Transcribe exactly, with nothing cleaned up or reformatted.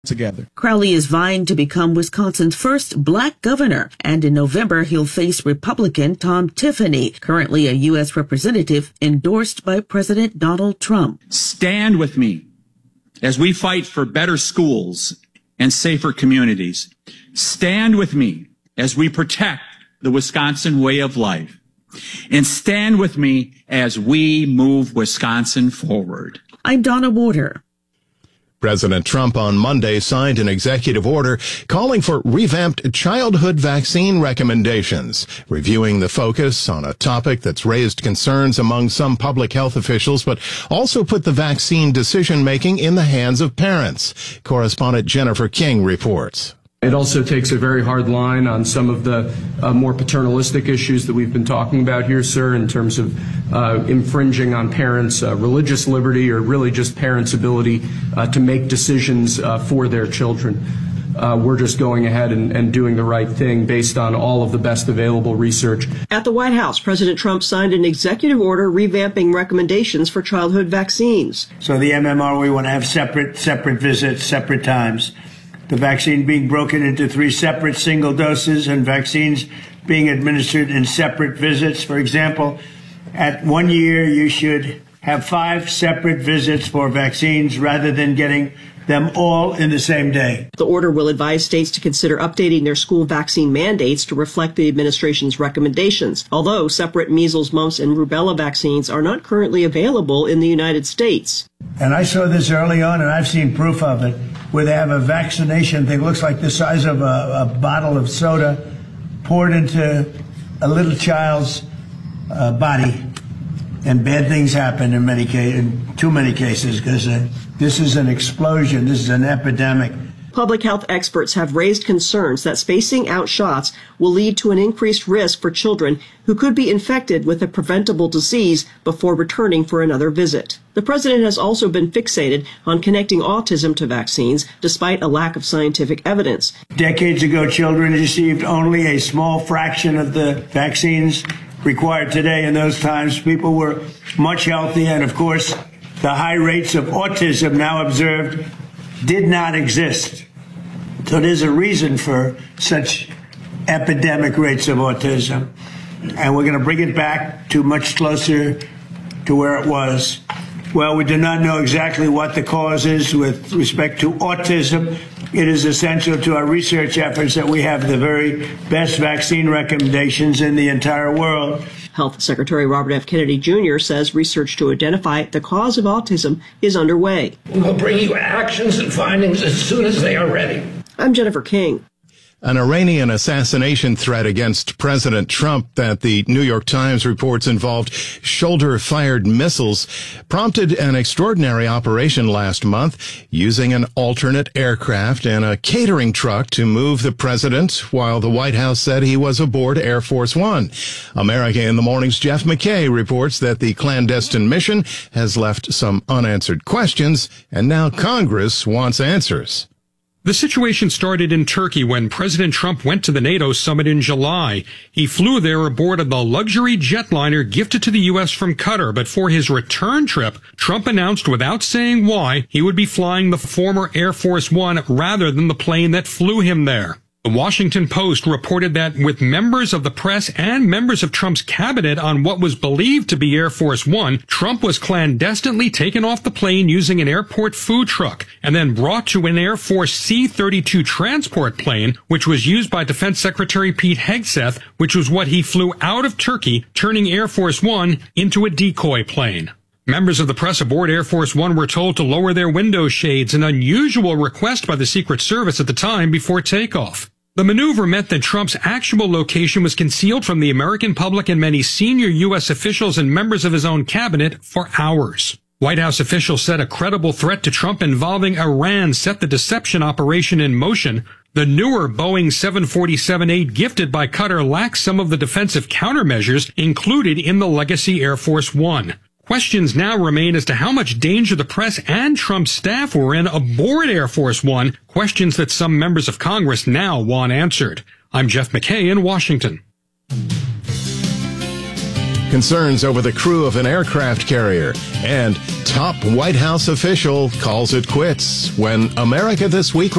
together. Crowley is vying to become Wisconsin's first black governor, and in November he'll face Republican Tom Tiffany, currently a U S representative endorsed by President Donald Trump. Stand with me as we fight for better schools and safer communities. Stand with me as we protect the Wisconsin way of life. And stand with me as we move Wisconsin forward. I'm Donna Warder. President Trump on Monday signed an executive order calling for revamped childhood vaccine recommendations, reviewing the focus on a topic that's raised concerns among some public health officials, but also put the vaccine decision-making in the hands of parents. Correspondent Jennifer King reports. It also takes a very hard line on some of the uh, more paternalistic issues that we've been talking about here, sir, in terms of uh, infringing on parents' uh, religious liberty, or really just parents' ability uh, to make decisions uh, for their children. Uh, we're just going ahead and, and doing the right thing based on all of the best available research. At the White House, President Trump signed an executive order revamping recommendations for childhood vaccines. So the M M R, we want to have separate, separate visits, separate times. The vaccine being broken into three separate single doses, and vaccines being administered in separate visits. For example, at one year, you should have five separate visits for vaccines rather than getting them all in the same day. The order will advise states to consider updating their school vaccine mandates to reflect the administration's recommendations, although separate measles, mumps, and rubella vaccines are not currently available in the United States. And I saw this early on, and I've seen proof of it, where they have a vaccination thing, looks like the size of a, a bottle of soda, poured into a little child's uh, body, and bad things happen in many cases, in too many cases, because uh, this is an explosion, this is an epidemic. Public health experts have raised concerns that spacing out shots will lead to an increased risk for children who could be infected with a preventable disease before returning for another visit. The president has also been fixated on connecting autism to vaccines, despite a lack of scientific evidence. Decades ago, children received only a small fraction of the vaccines required today. In those times, people were much healthier, and of course, the high rates of autism now observed did not exist. So there's a reason for such epidemic rates of autism. And we're going to bring it back to much closer to where it was. Well, we do not know exactly what the cause is with respect to autism. It is essential to our research efforts that we have the very best vaccine recommendations in the entire world. Health Secretary Robert F. Kennedy Junior says research to identify the cause of autism is underway. We will bring you actions and findings as soon as they are ready. I'm Jennifer King. An Iranian assassination threat against President Trump that the New York Times reports involved shoulder-fired missiles prompted an extraordinary operation last month using an alternate aircraft and a catering truck to move the president, while the White House said he was aboard Air Force One. America in the Morning's Jeff McKay reports that the clandestine mission has left some unanswered questions, and now Congress wants answers. The situation started in Turkey when President Trump went to the NATO summit in July. He flew there aboard of the luxury jetliner gifted to the U S from Qatar, but for his return trip, Trump announced without saying why he would be flying the former Air Force One rather than the plane that flew him there. The Washington Post reported that with members of the press and members of Trump's cabinet on what was believed to be Air Force One, Trump was clandestinely taken off the plane using an airport food truck and then brought to an Air Force C thirty-two transport plane, which was used by Defense Secretary Pete Hegseth, which was what he flew out of Turkey, turning Air Force One into a decoy plane. Members of the press aboard Air Force One were told to lower their window shades, an unusual request by the Secret Service at the time before takeoff. The maneuver meant that Trump's actual location was concealed from the American public and many senior U S officials and members of his own cabinet for hours. White House officials said a credible threat to Trump involving Iran set the deception operation in motion. The newer Boeing seven forty-seven eight gifted by Qatar lacks some of the defensive countermeasures included in the legacy Air Force One. Questions now remain as to how much danger the press and Trump's staff were in aboard Air Force One, questions that some members of Congress now want answered. I'm Jeff McKay in Washington. Concerns over the crew of an aircraft carrier, and top White House official calls it quits when America This Week